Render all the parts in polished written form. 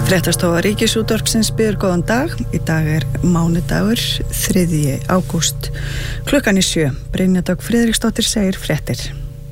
Fréttastofa Ríkisútvarpsins biður góðan dag. Í dag mánudagur, 3. ágúst. Klukkan 7. Brynja Dögg Friðriksdóttir segir fréttir.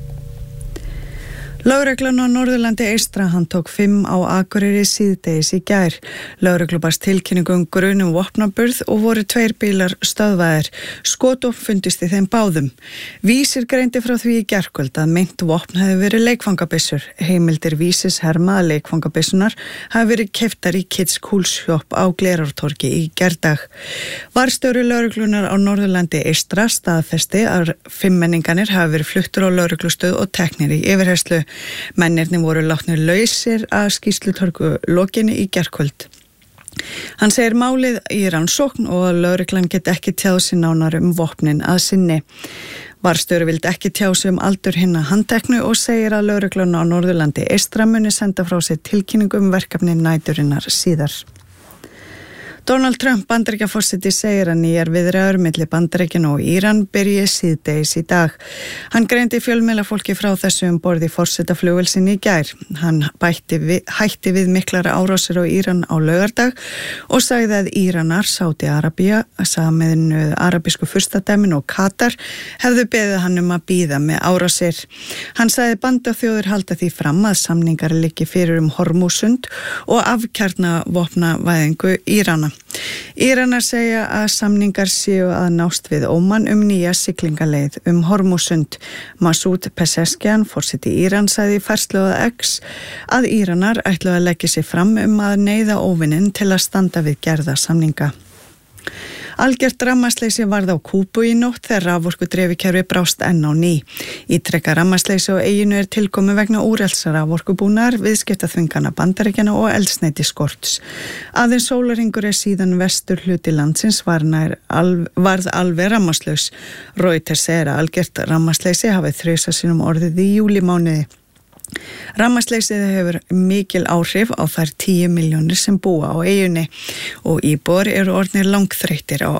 Lögreglan á Norðurlandi eystra handtók 5 á Akureyri síðdegis í gær. Lögreglu barst tilkynningu grun vopnaburð og voru 2 bílar stöðvaðir. Skotvopn fundist í þeim báðum. Vísir greindi frá því í gærkvöld að meint vopn hefði verið leikfangabyssur. Heimildir Vísis herma að leikfangabyssunar hafi verið keyptar í Kids Cool Shop á Glerártorgi í gærdag. Varðstjóri lögreglunar á Norðurlandi eystra staðfesti að 5 menninganir hafi verið fluttur á lögreglustöð og teknir í yfirheyrslu. Mennirnir voru látnir lausir að skýrslutöku lokinni í gærkvöld. Hann segir málið í rannsókn og að lögreglan get ekki tjáð sig nánar vopnin að sinni. Varðstjóri vildi ekki tjá sig aldur hinna handteknu og segir að lögreglan á Norðurlandi eystra muni senda frá sér tilkynningu verkefni næturinnar síðar. Donald Trump, Bandaríkjaforseti, segir að nýjar viðræður milli Bandaríkjanna og Íran byrji síðdegis í dag. Hann greindi fjölmiðlafólki frá þessu borð í forsetaflugvélinni í gær. Hann hætti við miklar árásir á Íran á laugardag og sagði að Íranar, Sádi-Arabía, Sameinuðu arabísku furstadæmin og Katar hefðu beðið hann að bíða með árásir. Hann sagði bandaþjóðir halda því fram að samningar liggi fyrir Hormúsund og afkjarnavopnavæðingu Írana. Íranar segja að samningar séu að nást við Óman nýja siglingaleið Hormúsund. Masoud Pezeshkian, forseti Íran, sagði í færslu á X að Íranar ætlu að leggja sig fram að neyða óvininn til að standa við gerða samninga. Algjört rafmagnsleysi varð á Kúbu í nótt þegar raforkudreifikerfi brást enn á ný. Ítrekka rafmagnsleysi á eyjunu tilkomið vegna úrelts raforkubúnaðar, viðskiptaþvingana Bandaríkjanna og eldsneytisskorts. Aðeins sólarhringur síðan vestur hluti landsins varð alveg rafmagnslaus. Reuters segir að algjört rafmagnsleysi hafi þrisvar sinnum orðið í júlímánuði. Rafmagnsleysið hefur mikil áhrif á þær 10 milljónir sem búa á eyjunni og íbúar eru orðnir langþreyttir á